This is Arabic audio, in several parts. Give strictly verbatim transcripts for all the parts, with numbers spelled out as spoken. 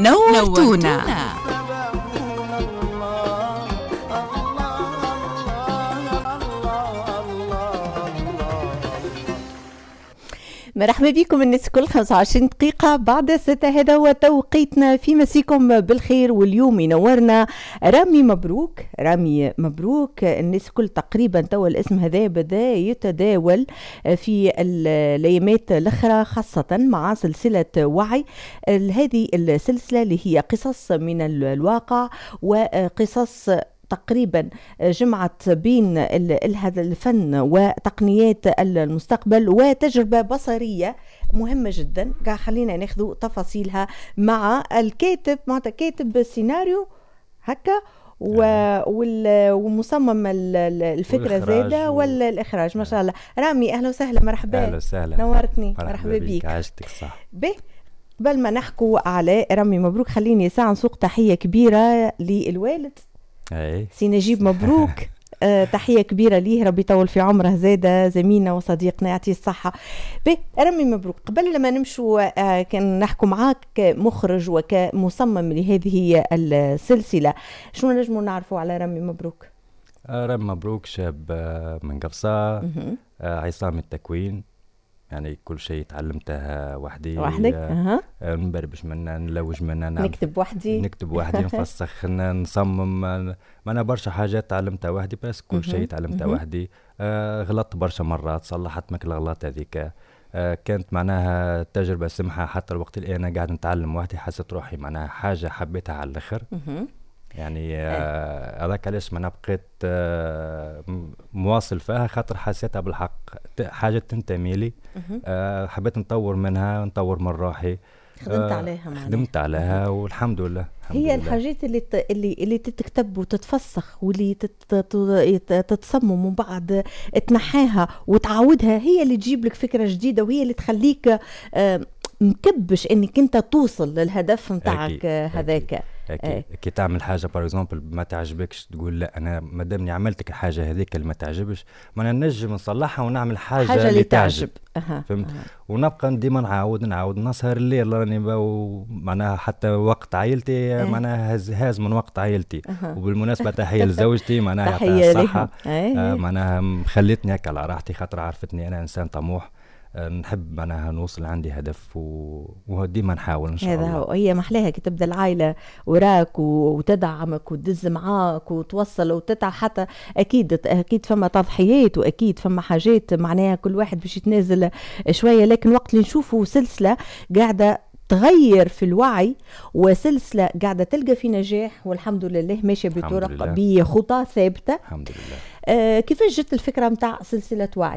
نورتونا. مرحبا بكم الناس كل خمسة وعشرين دقيقة بعد ستة. هذا هو توقيتنا في مسيكم بالخير. واليوم ينورنا رامي مبروك. رامي مبروك الناس كل تقريبا توا الاسم هذا بدا يتداول في الايامات الاخرى، خاصة مع سلسلة وعي. هذه السلسلة اللي هي قصص من الواقع وقصص تقريبا جمعت بين هذا الفن وتقنيات المستقبل وتجربة بصرية مهمة جدا. قاعد خلينا ناخذ تفاصيلها مع الكاتب، مع كاتب السيناريو هكا ومصمم الفكرة زادة والإخراج ما شاء الله. رامي أهلا وسهلا، مرحبا. أهلا وسهلا، نورتني، مرحبا بيك. عاشتك صح. به قبل ما نحكوا على رامي مبروك خليني ساعة نسوق تحية كبيرة للوالد أي. سي نجيب مبروك. آه، تحية كبيرة ليه، ربي يطول في عمره، زادة زميلنا وصديقنا يعطيه الصحة. رامي مبروك، قبل لما نمشوا آه، كان نحكوا معاك كمخرج وكمصمم لهذه السلسلة، شنو نجموا نعرفوا على رامي مبروك؟ آه، رامي مبروك شاب آه، من قفصة، آه، عصام التكوين، يعني كل شيء تعلمتها وحدي. وحدك؟ أه. نبربش منها، نلوج منها، نكتب وحدي نكتب وحدي نفسخ، نصمم. ما أنا برشا حاجات تعلمتها وحدي، بس كل شيء تعلمتها وحدي. آه غلطت برشا مرات، صلحت مك الغلط هذيك. آه كانت معناها تجربة سمحة، حتى الوقت اللي أنا قاعد نتعلم وحدي حسيت روحي معناها حاجة حبيتها على الآخر. يعني هذاك آه علاش ما بقيت آه مواصل فيها، خاطر حسيتها بالحق حاجة تنتمي لي. آه حبيت نطور منها، نطور من روحي. خدمت آه عليها معنا. خدمت عليها والحمد لله. الحمد هي لله. الحاجات اللي ت... اللي اللي تتكتب وتتفسخ واللي تت... تتصمم ومن بعد تنحاها وتعودها، هي اللي تجيب لك فكرة جديدة، وهي اللي تخليك آه مكبش انك انت توصل للهدف متاعك هذاك. أكيد. كي تعمل حاجه بار اكزومبل ما تعجبكش، تقول لا انا مادامني عملتك الحاجه هذيك اللي ما تعجبش، ما انا نجم نصلحها ونعمل حاجه, حاجة اللي تعجب. أه. فهمت. أه. ونبقى ديما نعاود نعاود نسهر الليل راني معناها حتى وقت عائلتي. أه. معناها هاز, هاز من وقت عائلتي. أه. وبالمناسبه تحيه لزوجتي معناها يعطيها الصحه. أه. معناها خلتني هكا على راحتي، خاطر عرفتني انا انسان طموح، نحب معناها نوصل عندي هدف وديما نحاول ان شاء الله. هذا هي محلاها كي تبدا العائله وراك وتدعمك وتدز معاك وتوصل وتتعب، حتى اكيد اكيد فما تضحيات واكيد فما حاجات معناها كل واحد باش يتنازل شويه، لكن وقت اللي نشوفوا سلسله قاعده تغير في الوعي وسلسله قاعده تلقى في نجاح والحمد لله ماشيه بطرق بخطى ثابته الحمد لله. آه كيفاش جت الفكره نتاع سلسله وعي؟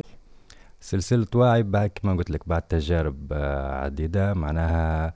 سلسلة وعي بعد كما قلت لك بعد تجارب عديدة. معناها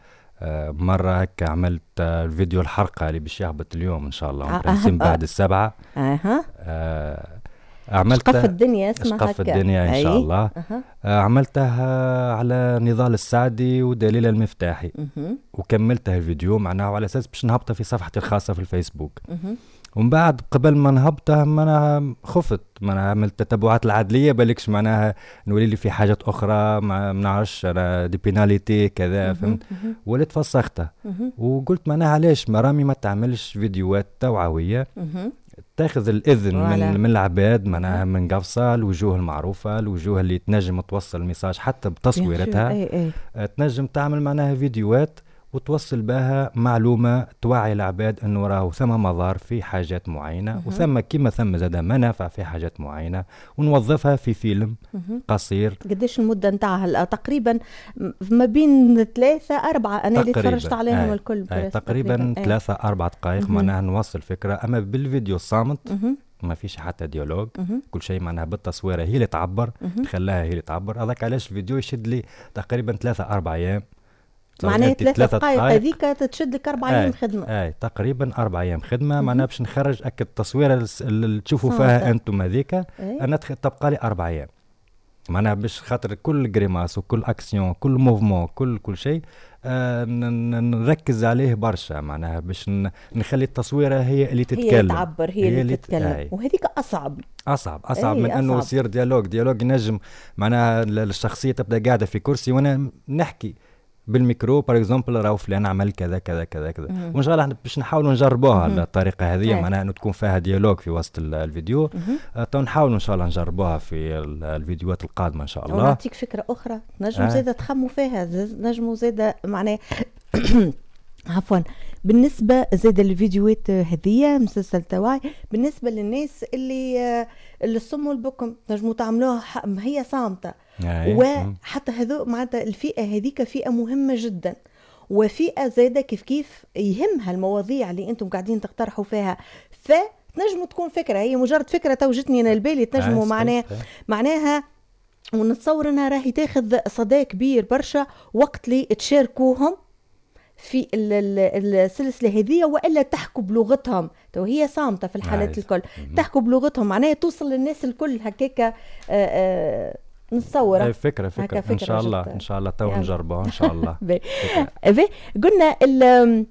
مرة هكا عملت الفيديو الحلقة اللي باش يهبط اليوم إن شاء الله برنسيم بعد السبعة. أه. آه عملت شقف الدنيا اسمها هكا. شقف الدنيا إن شاء الله. أه. آه عملتها على نضال السعدي ودليل المفتاحي. أه. وكملتها الفيديو معناها على أساس باش نهبطها في صفحتي الخاصة في الفيسبوك. أه. ومن بعد قبل ما نهبطها معناها خفت، معناها عملت تتبعات العدليه بالكش معناها نولي لي في حاجات اخرى ما نعرفش انا دي بيناليتي كذا، فهمت. وليت فسختها وقلت معناها علاش ما رامي ما تعملش فيديوهات توعويه تاخذ الاذن من, من العباد، معناها من قفصه الوجوه المعروفه، الوجوه اللي تنجم توصل الميساج حتى بتصويرتها. أي أي. تنجم تعمل معناها فيديوهات وتوصل بها معلومة توعي العباد أنه راه ثم مضار في حاجات معينة أه. وثم كما ثم زاد منافع في حاجات معينة، ونوظفها في فيلم أه. قصير. قديش المدة نتاعها؟ تقريبا ما بين ثلاثة أربعة أنا اللي تفرجت عليهم الكل. تقريبا, تقريبا ثلاثة أربعة دقائق معناها نوصل فكرة. أما بالفيديو الصامت أه. ما فيش حتى ديالوج، أه. كل شيء معناها بالتصوير هي اللي تعبر، أه. تخليها هي اللي تعبر. هذاك علاش الفيديو يشد لي تقريبا ثلاثة أربعة أيام، معناها ثلاثة دقائق هذيك تتشد لك أربع أيام خدمة. أي تقريبا أربع أيام خدمة. معناها باش نخرج أكد التصويرة اللي تشوفوا فيها أنتم هذيك أنا تبقى لي أربع أيام. معناها باش خاطر كل جريماس وكل أكسيون كل موفمون كل كل شيء آه نركز عليه برشا، معناها باش نخلي التصويرة هي اللي تتكلم، هي تعبر، هي, هي اللي تتكلم. آه. وهذيك أصعب أصعب أصعب من أنه يصير ديالوج. ديالوج ينجم معناها الشخصية تبدأ قاعدة في كرسي وأنا نحكي بالميكرو بار اكزومبل راهو فلان عمل كذا كذا كذا كذا، وان شاء الله باش نحاولوا نجربوها الطريقه هذه، معناها انه تكون فيها ديالوج في وسط الفيديو. تو نحاولوا ان شاء الله نجربوها في الفيديوهات القادمه ان شاء الله. ونعطيك فكره اخرى نجموا آه. زاده تخموا فيها، نجموا زاده معناها عفوا بالنسبه زاد الفيديوهات هذه مسلسل توعي بالنسبه للناس اللي اللي الصم والبكم نجموا تعملوها هي صامته. وحتى هذو معناتها الفئه هذيك فئه مهمه جدا، وفئه زاده كيف كيف يهمها المواضيع اللي انتم قاعدين تقترحوا فيها، فتنجموا تكون فكره هي مجرد فكره توجتني انا البالي تنجموا معناها معناها ونتصور انها راهي تاخذ صدى كبير برشا وقت لي تشاركوهم في السلسله هذه، والا تحكوا بلغتهم. تو هي صامته في الحالات الكل، تحكوا بلغتهم معناها توصل للناس الكل هكاك. نتصور فكره فكره, فكرة ان شاء الله ان شاء الله تو نجربوها ان شاء الله. قلنا ال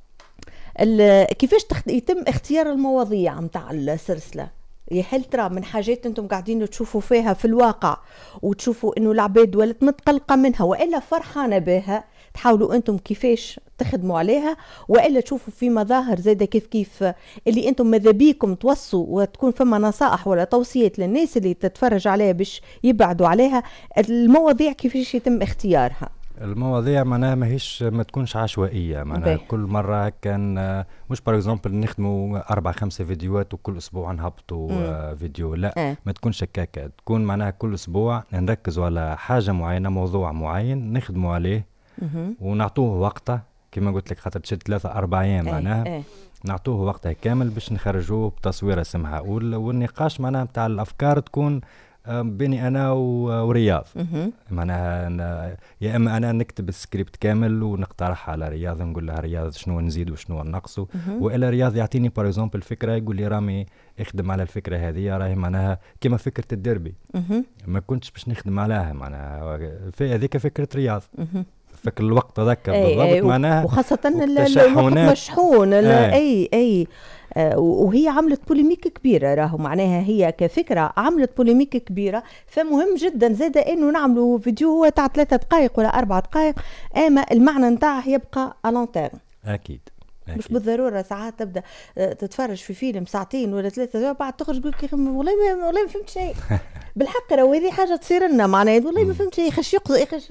ال كيفاش يتم اختيار المواضيع نتاع السلسله؟ هل ترى من حاجات انتم قاعدين تشوفوا فيها في الواقع وتشوفوا انه العباد ولات متقلقه منها والا فرحانه بها تحاولوا انتم كيفاش تخدموا عليها، والا تشوفوا في مظاهر زاده كيف كيف اللي انتم ماذا بيكم توصوا وتكون فما نصائح ولا توصيات للناس اللي تتفرج عليها باش يبعدوا عليها؟ المواضيع كيفاش يتم اختيارها؟ المواضيع معناها ماهيش ما تكونش عشوائيه، معناها كل مره كان مش بار اكزومبل نخدموا اربع خمسه فيديوهات وكل اسبوع نهبطوا آه فيديو، لا اه. ما تكونش هكاكا، تكون معناها كل اسبوع نركزوا على حاجه معينه، موضوع معين نخدموا عليه مم. ونعطوه وقته كما قلت لك، خاطر تشد ثلاثة أربع أيام معناها ايه. نعطوه وقتها كامل باش نخرجوه بتصويره سمحه، والنقاش معناها بتاع الافكار تكون بيني انا ورياض. معناها يا اما انا نكتب السكريبت كامل ونقترح على رياض، نقول لها رياض شنو نزيد وشنو نقصه، والا رياض يعطيني بار اكزومبل فكره يقول لي رامي اخدم على الفكره هذه، راهي معناها كما فكره الدربي ما كنتش باش نخدم عليها، معناها في هذيك فكره رياض فك الوقت هذاك بالضبط. أي معناها وخاصه الوقت مشحون اي اي, أي آه وهي عملت بوليميك كبيرة، راهو معناها هي كفكرة عملت بوليميك كبيرة، فمهم جدا زاد انه نعملوا فيديو هو تاع ثلاثة دقائق ولا أربع دقائق، اما المعنى نتاعه يبقى ألانتير. اكيد مش بالضرورة ساعات تبدا تتفرج في فيلم ساعتين ولا ثلاثة بعد تخرج تقول لك والله ما والله ما فهمت شيء. بالحق راهو هذه حاجة تصير لنا معناها والله ما فهمت شيء، خش يقص خش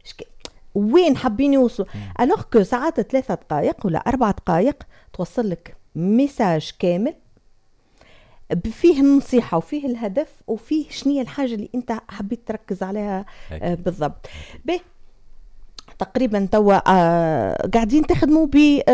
وين حابين يوصلوا، الوغ كو ساعات ثلاثة دقائق ولا أربع دقائق توصل لك ميساج كامل فيه النصيحة وفيه الهدف وفيه شنية الحاجة اللي انت حبيت تركز عليها آه بالضبط. به تقريبا توا آه قاعدين تخدموا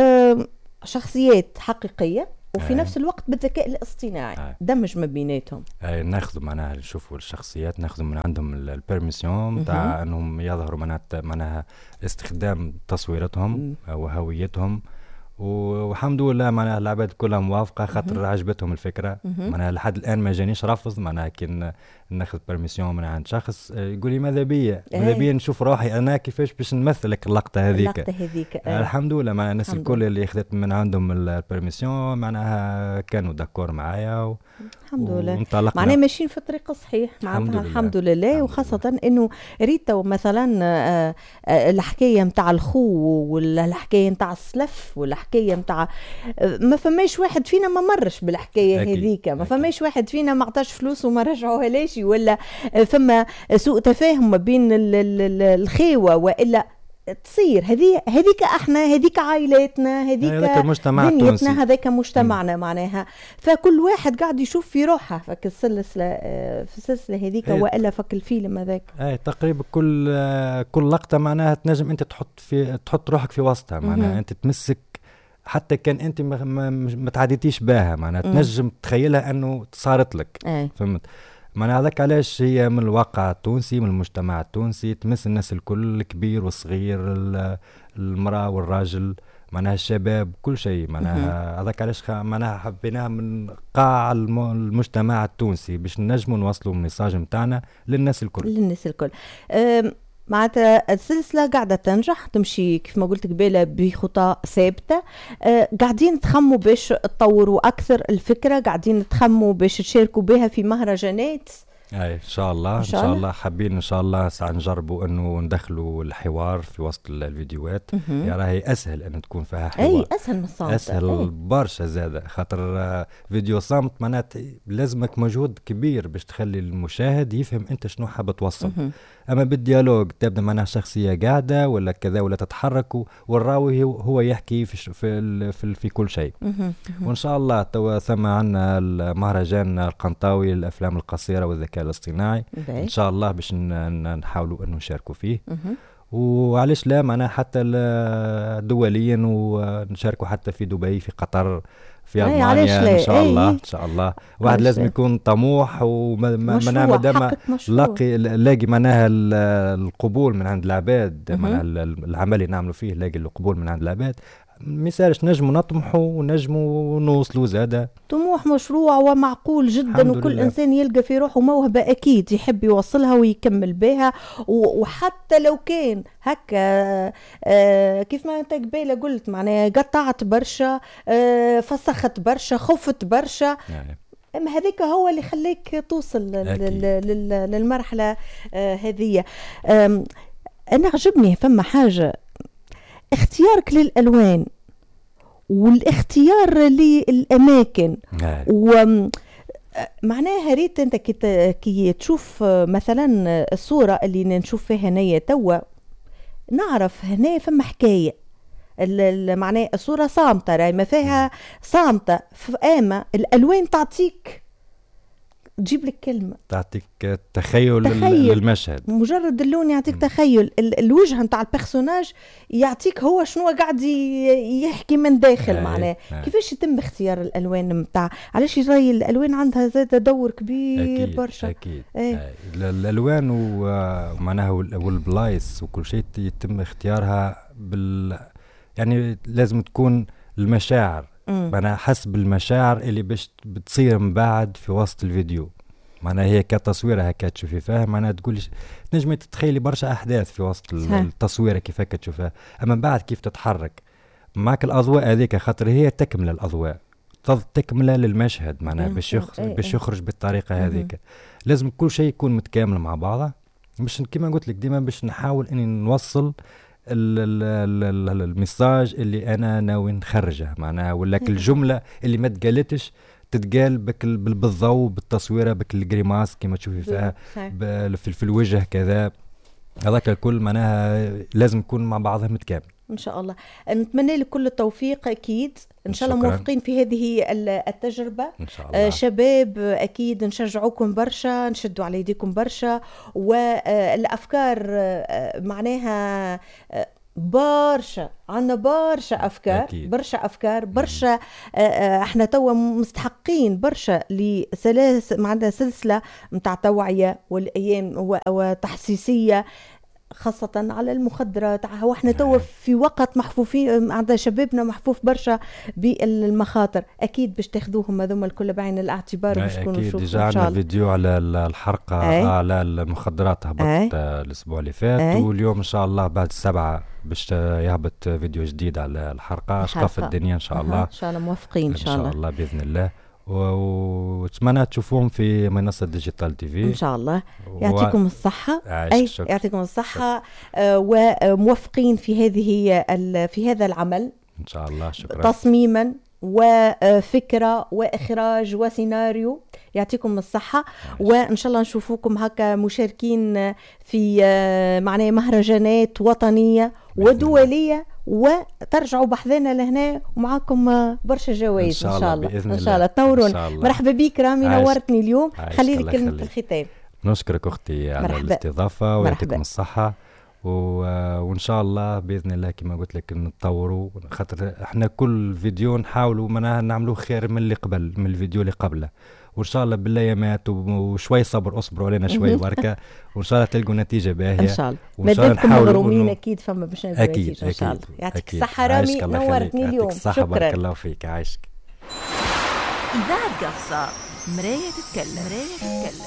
بشخصيات آه حقيقية وفي آه. نفس الوقت بالذكاء الاصطناعي آه. دمج ما بيناتهم. آه ناخذ معناها نشوفوا الشخصيات، ناخذ من عندهم البيرميسيون تاع انهم يظهروا معناها استخدام تصويراتهم وهويتهم، والحمد لله معناها العباد كلها موافقه خاطر عجبتهم الفكره. معناها لحد الان ما جانيش رفض، معناها كي ناخذ بيرميسيون من عند شخص يقول لي ماذا بيا ماذا بيا نشوف روحي انا كيفاش باش نمثلك اللقطه هذيك اللقطه هذيك آه. الحمد لله معناها الناس الكل اللي اخذت من عندهم البيرميسيون معناها كانوا داكور معايا و... الحمد لله معناها ماشيين في الطريق الصحيح معناتها الحمد لله. وخاصه انه ريتا مثلا آه آه الحكايه نتاع الخو والحكايه نتاع السلف والحكايه نتاع آه ما فماش واحد فينا ما مرش بالحكايه هذيك، ما فماش واحد فينا ما عطاش فلوس وما رجعوها ليش، ولا فما سوء تفاهم ما بين الخيوه والا تصير هذه هذيك احنا هذيك عائلاتنا هذيك دنيتنا هذاك مجتمعنا معناها، فكل واحد قاعد يشوف في روحه فك السلسله في السلسله هذيك والا فك الفيلم هذاك. اي تقريبا كل كل لقطه معناها تنجم انت تحط في تحط روحك في وسطها، معناها انت تمسك حتى كان انت ما, ما, ما تعديتيش بها، معناها تنجم تخيلها انه صارت لك. أي. فهمت معناها هذاك علاش هي من الواقع التونسي من المجتمع التونسي، تمس الناس الكل الكبير والصغير المرأة والراجل معناها الشباب كل شيء، معناها هذاك علاش معناها حبيناها من قاع المجتمع التونسي باش نجموا نوصلوا الميساج نتاعنا للناس الكل للناس الكل. معناتها السلسلة قاعدة تنجح تمشي كيف ما قلت قبيلة بخطى ثابتة، أه قاعدين تخموا باش تطوروا أكثر الفكرة، قاعدين تخموا باش تشاركوا بها في مهرجانات اي ان شاء الله ان شاء, شاء الله حابين ان شاء الله ساعة نجربوا انه ندخلوا الحوار في وسط الفيديوهات. يا راهي اسهل ان تكون فيها حوار. اي اسهل من الصامت، اسهل أي. برشا زاده، خاطر فيديو صامت معناتها لازمك مجهود كبير باش تخلي المشاهد يفهم انت شنو حاب توصل. اما بالديالوج تبدا معناها شخصيه قاعده ولا كذا ولا تتحرك والراوي هو يحكي في في في, في كل شيء. وان شاء الله توا ثم عندنا المهرجان القنطاوي للافلام القصيره والذكاء الاصطناعي ان شاء الله باش نحاولوا انه نشاركوا فيه. وعلاش لا معناها حتى دوليا ونشاركوا حتى في دبي في قطر في المانيا ان شاء الله. ان شاء الله واحد لازم يكون طموح ومعناها مادام لاقي لاقي معناها القبول من عند العباد، معناها العمل اللي نعملوا فيه لاقي القبول من عند العباد، ميسالش نجموا نطمحوا ونجموا نوصلوا زاده. طموح مشروع ومعقول جدا، وكل لله. انسان يلقى في روحه موهبه اكيد يحب يوصلها ويكمل بها، وحتى لو كان هكا آه كيف ما انت قبيله قلت معناها قطعت برشا، آه فسخت برشا، خفت برشا، يعني. اما هذيك هو اللي خليك توصل للمرحله آه هذه. آه انا عجبني فما حاجه، اختيارك للألوان والاختيار للأماكن، ومعناها ريت انت كي تشوف مثلا الصورة اللي نشوف فيها هنايا توا نعرف هنا فما حكاية، معناها الصورة صامتة راي ما فيها صامتة، اما الألوان تعطيك تجيب لك كلمة، تعطيك تخيل, تخيل للمشهد، مجرد اللون يعطيك م. تخيل، الوجه نتاع البيرسوناج يعطيك هو شنو قاعد يحكي من داخل. معناه كيفاش يتم اختيار الالوان نتاع، علاش راي الالوان عندها زاد دور كبير أكيد برشا. اكيد ايه. الالوان ومعناها والبلايص وكل شيء يتم اختيارها بال، يعني لازم تكون المشاعر، معناها حسب المشاعر اللي باش بتصير من بعد في وسط الفيديو. معناها هي كتصويره هكا تشوفي فيها، معناها تقولي تنجمي تتخيلي برشا احداث في وسط التصويره كيف هكا تشوفها، اما بعد كيف تتحرك معك الاضواء هذيك، خاطر هي تكمل الاضواء تكمله للمشهد، معناها باش يخرج باش يخرج بالطريقه هذيك. لازم كل شيء يكون متكامل مع بعضه، باش كما قلت لك ديما باش نحاول اني نوصل الميساج اللي انا ناوي نخرجه، معناها ولا الجمله اللي ما تقالتش تتقال بك بالضوء بالتصويره بك الجريماس كما تشوفي فيها في, في الوجه كذا، هذاك الكل معناها لازم يكون مع بعضها متكامل ان شاء الله. نتمنى لك كل التوفيق اكيد، ان شاء الله موفقين في هذه التجربه ان شاء الله. آه شباب اكيد نشجعوكم برشا، نشدوا على يديكم برشا، والافكار آه معناها آه برشا، عندنا برشا افكار أكيد. برشا افكار برشا آه احنا توا مستحقين برشا لسلاسل، عندنا سلسله نتاع توعيه والايام وتحسيسيه خاصة على المخدرات. هو احنا توا في وقت محفوفين، عند شبابنا محفوف برشا بالمخاطر، اكيد باش تاخذوهم هذوما الكل بعين الاعتبار باش تكونوا نشوفوا. اكيد عندنا فيديو على الحرقة أي. على المخدرات هبط الاسبوع اللي فات أي. واليوم ان شاء الله بعد السبعة باش يهبط فيديو جديد على الحرقة. اشقف الدنيا ان شاء الله. ان شاء الله موفقين ان شاء الله. ان شاء الله باذن الله، واتمنى تشوفوهم في منصة ديجيتال تي في ان شاء الله. يعطيكم و... الصحة اي يعطيكم الصحة آه وموفقين في هذه في هذا العمل ان شاء الله. شكرا. تصميما وفكرة واخراج وسيناريو، يعطيكم الصحة عايش. وان شاء الله نشوفوكم هكا مشاركين في معناه مهرجانات وطنية ودولية، وترجعوا بحذنا لهنا ومعاكم برشا جوائز ان شاء الله. ان شاء الله تنورون. مرحبا بك رامي، نورتني اليوم. خلي لي كلمة الختام. نشكرك اختي على مرحبا. الاستضافة ويعطيكم الصحة، و... وان شاء الله باذن الله كما قلت لك نتطوروا، خاطر احنا كل فيديو نحاولوا منها نعملوا خير من اللي قبل، من الفيديو اللي قبله، وان شاء الله بالايامات وشوي صبر، اصبروا علينا شوي بركه، وان شاء الله تلقوا نتيجه باهيه ان شاء الله. مادامكم مغرومين اكيد فما باش نلقوا نتيجه ان شاء الله. يعطيك الصحه رامي، نورتني اليوم. شكرا. بارك الله فيك. عايشك. إذاعة قفصة، مراية تتكلم. مراية تتكلم.